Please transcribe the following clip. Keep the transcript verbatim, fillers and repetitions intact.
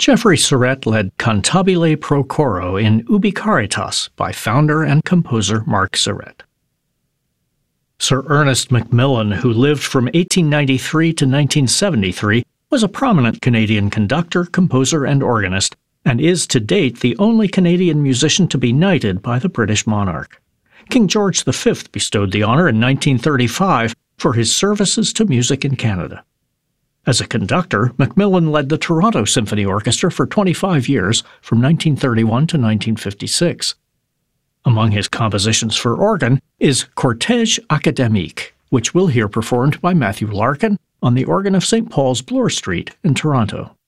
Geoffrey Surrett led Cantabile pro coro in Ubi Caritas by founder and composer Mark Surrett. Sir Ernest Macmillan, who lived from eighteen ninety-three to nineteen seventy-three, was a prominent Canadian conductor, composer, and organist, and is to date the only Canadian musician to be knighted by the British monarch. King George the Fifth bestowed the honour in nineteen thirty-five for his services to music in Canada. As a conductor, Macmillan led the Toronto Symphony Orchestra for twenty-five years, from nineteen thirty-one to nineteen fifty-six. Among his compositions for organ is Cortège Académique, which we'll hear performed by Matthew Larkin on the organ of Saint Paul's Bloor Street in Toronto.